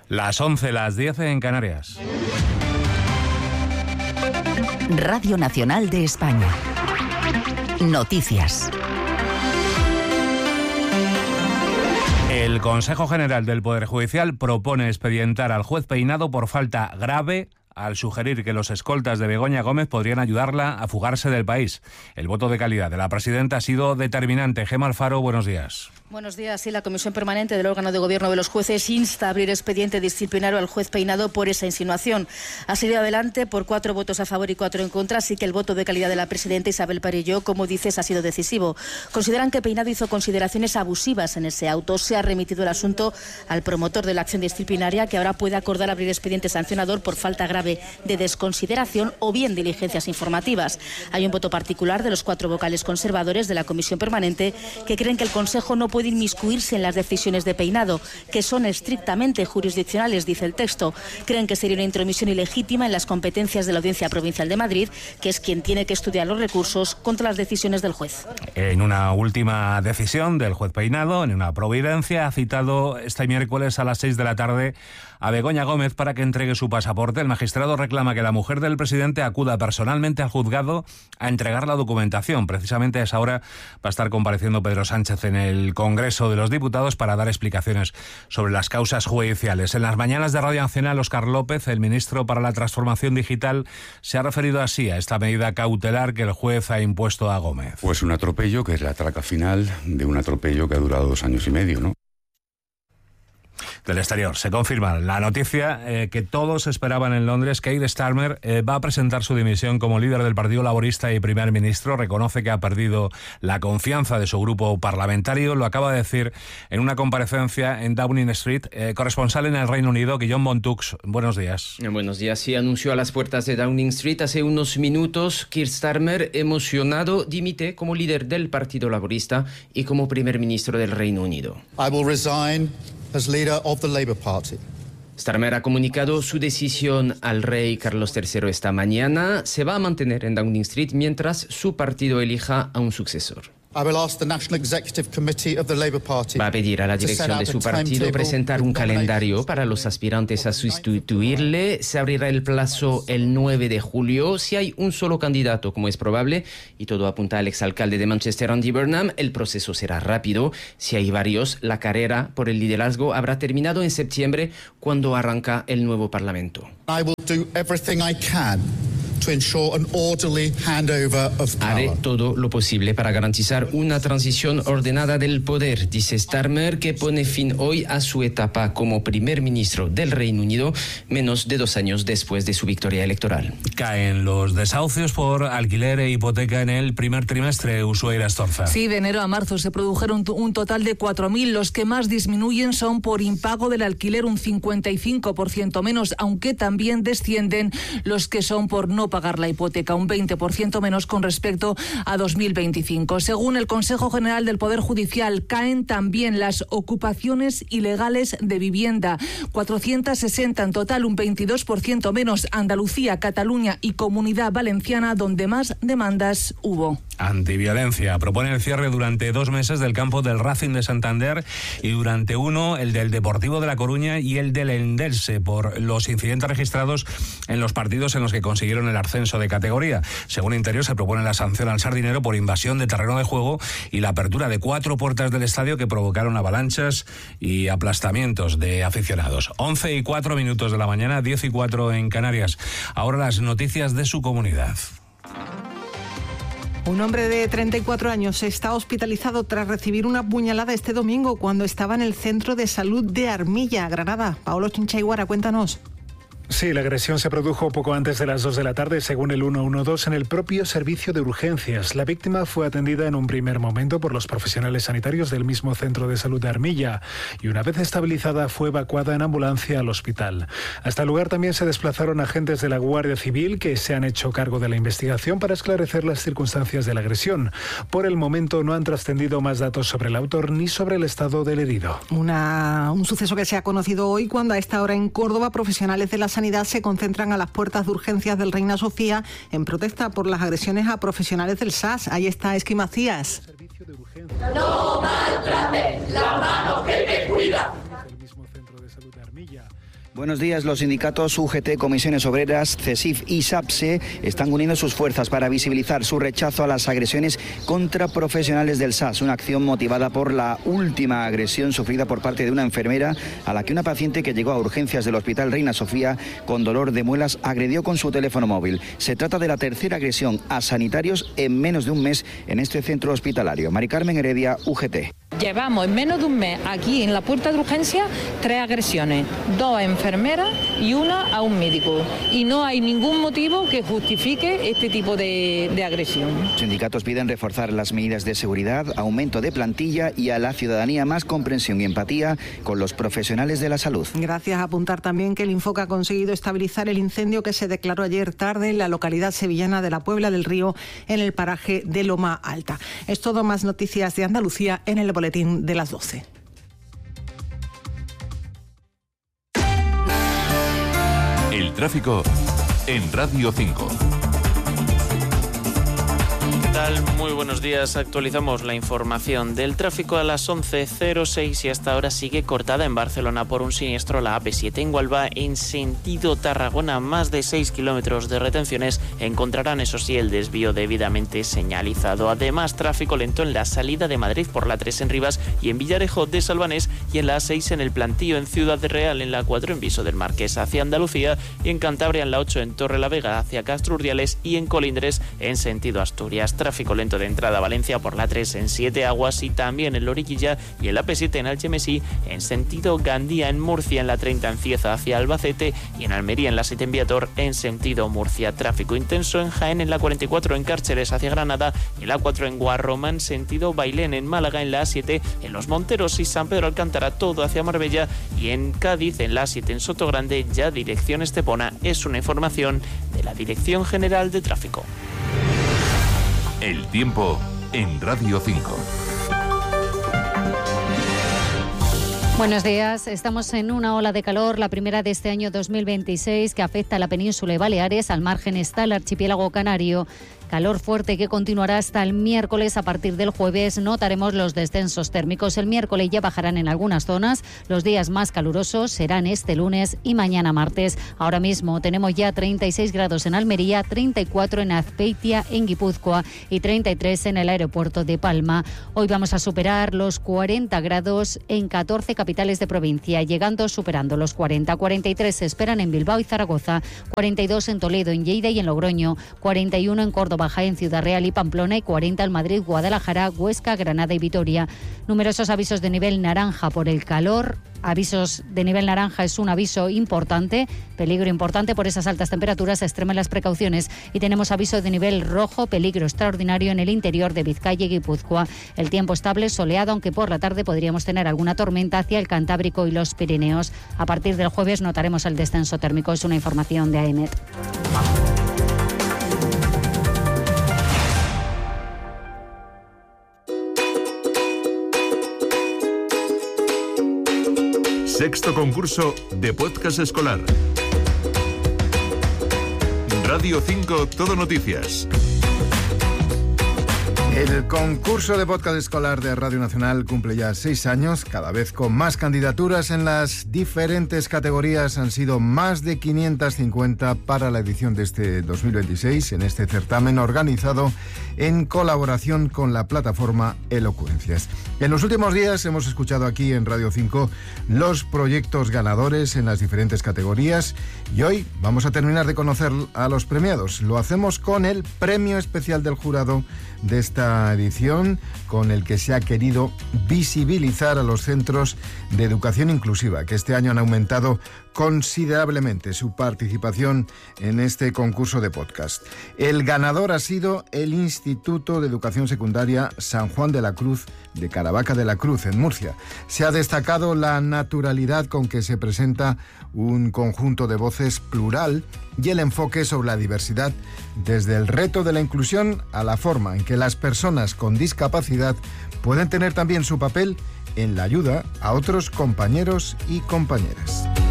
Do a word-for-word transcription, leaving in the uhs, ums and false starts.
Las once, las diez en Canarias. Radio Nacional de España. Noticias. El Consejo General del Poder Judicial propone expedientar al juez Peinado por falta grave al sugerir que los escoltas de Begoña Gómez podrían ayudarla a fugarse del país. El voto de calidad de la presidenta ha sido determinante. Gemma Alfaro, buenos días. Buenos días. Sí, la Comisión Permanente del órgano de gobierno de los jueces insta a abrir expediente disciplinario al juez Peinado por esa insinuación. Ha salido adelante por cuatro votos a favor y cuatro en contra, así que el voto de calidad de la presidenta Isabel Parelló, como dices, ha sido decisivo. Consideran que Peinado hizo consideraciones abusivas en ese auto. Se ha remitido el asunto al promotor de la acción disciplinaria, que ahora puede acordar abrir expediente sancionador por falta grave de desconsideración o bien diligencias informativas. Hay un voto particular de los cuatro vocales conservadores de la Comisión Permanente que creen que el Consejo no puede inmiscuirse en las decisiones de Peinado, que son estrictamente jurisdiccionales, dice el texto. Creen que sería una intromisión ilegítima en las competencias de la Audiencia Provincial de Madrid, que es quien tiene que estudiar los recursos contra las decisiones del juez. En una última decisión del juez Peinado, en una providencia, ha citado este miércoles a las seis de la tarde a Begoña Gómez para que entregue su pasaporte. El magistrado reclama que la mujer del presidente acuda personalmente al juzgado a entregar la documentación. Precisamente a esa hora va a estar compareciendo Pedro Sánchez en el Congreso de los Diputados para dar explicaciones sobre las causas judiciales. En las mañanas de Radio Nacional, Óscar López, el ministro para la Transformación Digital, se ha referido así a esta medida cautelar que el juez ha impuesto a Gómez. Pues un atropello que es la traca final de un atropello que ha durado dos años y medio, ¿no? Del exterior, se confirma la noticia eh, que todos esperaban en Londres. Keir Starmer eh, va a presentar su dimisión como líder del Partido Laborista y primer ministro. Reconoce que ha perdido la confianza de su grupo parlamentario. Lo acaba de decir en una comparecencia en Downing Street. Eh, corresponsal en el Reino Unido, Guillaume Montux. Buenos días. Buenos días. Sí, anunció a las puertas de Downing Street hace unos minutos. Keir Starmer, emocionado, dimite como líder del Partido Laborista y como primer ministro del Reino Unido. I will resign as leader of the Labour Party. Starmer ha comunicado su decisión al rey Carlos tercero esta mañana. Se va a mantener en Downing Street mientras su partido elija a un sucesor. I will ask the National Executive Committee of the Labour Party. Va a pedir a la dirección de su partido presentar un calendario para los aspirantes a sustituirle. Se abrirá el plazo el nueve de julio. Si hay un solo candidato, como es probable, y todo apunta al exalcalde de Manchester, Andy Burnham, el proceso será rápido. Si hay varios, la carrera por el liderazgo habrá terminado en septiembre, cuando arranca el nuevo Parlamento. I will do everything I can to ensure an orderly handover of power. Haré todo lo posible para garantizar una transición ordenada del poder, dice Starmer, que pone fin hoy a su etapa como primer ministro del Reino Unido, menos de dos años después de su victoria electoral. Caen los desahucios por alquiler e hipoteca en el primer trimestre, Ushuaira Astorza. Sí, de enero a marzo se produjeron un total de cuatro mil. Los que más disminuyen son por impago del alquiler, un cincuenta y cinco por ciento menos, aunque también descienden los que son por no pagar la hipoteca, un veinte por ciento menos con respecto a dos mil veinticinco. Según el Consejo General del Poder Judicial, caen también las ocupaciones ilegales de vivienda, cuatrocientas sesenta en total, un veintidós por ciento menos. Andalucía, Cataluña y Comunidad Valenciana, donde más demandas hubo. Antiviolencia propone el cierre durante dos meses del campo del Racing de Santander y durante uno el del Deportivo de La Coruña y el del Eldense por los incidentes registrados en los partidos en los que consiguieron el ascenso de categoría. Según Interior, se propone la sanción al Sardinero por invasión de terreno de juego y la apertura de cuatro puertas del estadio que provocaron avalanchas y aplastamientos de aficionados. once y cuatro minutos de la mañana, diez y cuatro en Canarias. Ahora las noticias de su comunidad. Un hombre de treinta y cuatro años está hospitalizado tras recibir una puñalada este domingo cuando estaba en el centro de salud de Armilla, Granada. Paolo Chinchaiguara, cuéntanos. Sí, la agresión se produjo poco antes de las dos de la tarde, según el ciento doce, en el propio servicio de urgencias. La víctima fue atendida en un primer momento por los profesionales sanitarios del mismo centro de salud de Armilla y una vez estabilizada fue evacuada en ambulancia al hospital. Hasta el lugar también se desplazaron agentes de la Guardia Civil que se han hecho cargo de la investigación para esclarecer las circunstancias de la agresión. Por el momento no han trascendido más datos sobre el autor ni sobre el estado del herido. Una, un suceso que se ha conocido hoy cuando a esta hora en Córdoba profesionales de la sanidad se concentran a las puertas de urgencias del Reina Sofía en protesta por las agresiones a profesionales del S A S. Ahí está Esqui Macías. No maltrates la mano que te cuida. El mismo centro de salud de Armilla. Buenos días. Los sindicatos U G T, Comisiones Obreras, CESIF y SAPSE están uniendo sus fuerzas para visibilizar su rechazo a las agresiones contra profesionales del S A S, una acción motivada por la última agresión sufrida por parte de una enfermera a la que una paciente que llegó a urgencias del Hospital Reina Sofía con dolor de muelas agredió con su teléfono móvil. Se trata de la tercera agresión a sanitarios en menos de un mes en este centro hospitalario. Mari Carmen Heredia, U G T. Llevamos en menos de un mes aquí en la puerta de urgencia tres agresiones, dos a enfermeras y una a un médico. Y no hay ningún motivo que justifique este tipo de, de agresión. Los sindicatos piden reforzar las medidas de seguridad, aumento de plantilla y a la ciudadanía más comprensión y empatía con los profesionales de la salud. Gracias. A apuntar también que el Infoca ha conseguido estabilizar el incendio que se declaró ayer tarde en la localidad sevillana de la Puebla del Río, en el paraje de Loma Alta. Es todo. Más noticias de Andalucía en el boletín de las doce. El tráfico en Radio cinco. ¿Qué tal? Muy buenos días. Actualizamos la información del tráfico a las once cero seis y hasta ahora sigue cortada en Barcelona por un siniestro la A P siete en Huelva en sentido Tarragona. Más de seis kilómetros de retenciones. Encontrarán, eso sí, el desvío debidamente señalizado. Además, tráfico lento en la salida de Madrid por la tres en Rivas y en Villarejo de Salvanés, y en la A seis en el Plantío en Ciudad Real, en la cuatro en Viso del Marqués hacia Andalucía, y en Cantabria en la ocho en Torrelavega hacia Castro Urdiales y en Colindres en sentido Asturias. Tráfico lento de entrada a Valencia por la tres en Siete Aguas y también en Loriguilla, y en la A P siete en Algemesí en sentido Gandía, en Murcia en la treinta en Cieza hacia Albacete y en Almería en la siete en Viator en sentido Murcia. Tráfico intenso en Jaén en la cuarenta y cuatro en Cárceres hacia Granada y en la cuatro en Guarroma en sentido Bailén, en Málaga en la A siete en Los Monteros y San Pedro Alcántara todo hacia Marbella, y en Cádiz en la A siete en Sotogrande ya dirección Estepona. Es una información de la Dirección General de Tráfico. El tiempo en Radio cinco. Buenos días. Estamos en una ola de calor, la primera de este año dos mil veintiséis, que afecta a la península y Baleares. Al margen está el archipiélago canario. Calor fuerte que continuará hasta el miércoles. A partir del jueves notaremos los descensos térmicos. El miércoles ya bajarán en algunas zonas. Los días más calurosos serán este lunes y mañana martes. Ahora mismo tenemos ya treinta y seis grados en Almería, treinta y cuatro en Azpeitia, en Guipúzcoa, y treinta y tres en el aeropuerto de Palma. Hoy vamos a superar los cuarenta grados en catorce capitales de provincia, llegando superando los cuarenta. cuarenta y tres se esperan en Bilbao y Zaragoza, cuarenta y dos en Toledo, en Lleida y en Logroño, cuarenta y uno en Córdoba, Jaén, Ciudad Real y Pamplona, y cuarenta en Madrid, Guadalajara, Huesca, Granada y Vitoria. Numerosos avisos de nivel naranja por el calor. Avisos de nivel naranja es un aviso importante, peligro importante por esas altas temperaturas. Extremen las precauciones. Y tenemos aviso de nivel rojo, peligro extraordinario en el interior de Vizcaya y Guipúzcoa. El tiempo estable, soleado, aunque por la tarde podríamos tener alguna tormenta hacia el Cantábrico y los Pirineos. A partir del jueves notaremos el descenso térmico. Es una información de AEMET. Sexto concurso de podcast escolar. Radio cinco Todo Noticias. El concurso de podcast escolar de Radio Nacional cumple ya seis años, cada vez con más candidaturas en las diferentes categorías. Han sido más de quinientas cincuenta para la edición de este dos mil veintiséis, en este certamen organizado en colaboración con la plataforma Elocuencias. En los últimos días hemos escuchado aquí en Radio cinco los proyectos ganadores en las diferentes categorías, y hoy vamos a terminar de conocer a los premiados. Lo hacemos con el premio especial del jurado de esta edición, con el que se ha querido visibilizar a los centros de educación inclusiva, que este año han aumentado considerablemente su participación en este concurso de podcast. El ganador ha sido el Instituto de Educación Secundaria San Juan de la Cruz de Caravaca de la Cruz, en Murcia. Se ha destacado la naturalidad con que se presenta un conjunto de voces plural y el enfoque sobre la diversidad, desde el reto de la inclusión a la forma en que las personas con discapacidad pueden tener también su papel en la ayuda a otros compañeros y compañeras.